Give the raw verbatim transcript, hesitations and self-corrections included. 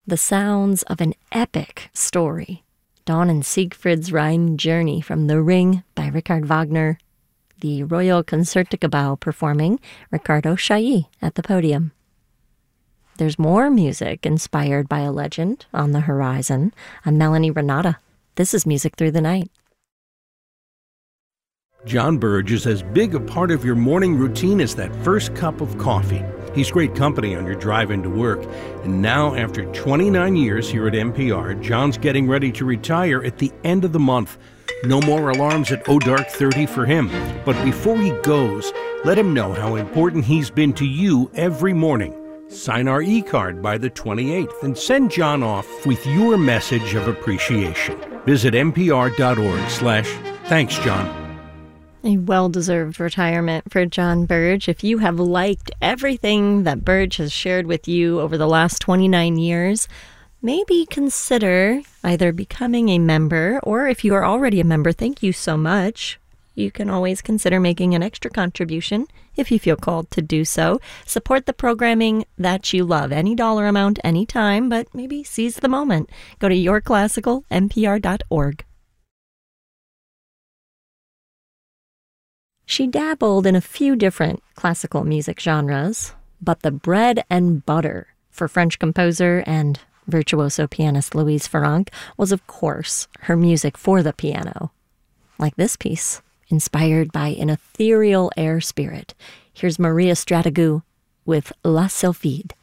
the sounds of an epic story. Dawn and Siegfried's Rhine Journey from The Ring by Richard Wagner. The Royal Concertgebouw performing Riccardo Chailly at the podium. There's more music inspired by a legend on the horizon. I'm Melanie Renata. This is Music Through the Night. John Burge is as big a part of your morning routine as that first cup of coffee. He's great company on your drive into work. And now, after twenty-nine years here at N P R, John's getting ready to retire at the end of the month. No more alarms at oh dark thirty for him. But before he goes, let him know how important he's been to you every morning. Sign our e-card by the twenty-eighth and send John off with your message of appreciation. Visit npr.org slash thanks, John. A well-deserved retirement for John Burge. If you have liked everything that Burge has shared with you over the last twenty-nine years, maybe consider either becoming a member, or if you are already a member, thank you so much. You can always consider making an extra contribution if you feel called to do so. Support the programming that you love. Any dollar amount, anytime, but maybe seize the moment. Go to your classical n p r dot org. She dabbled in a few different classical music genres, but the bread and butter for French composer and virtuoso pianist Louise Farrenc was, of course, her music for the piano. Like this piece, inspired by an ethereal air spirit. Here's Maria Strategou with La Sylphide.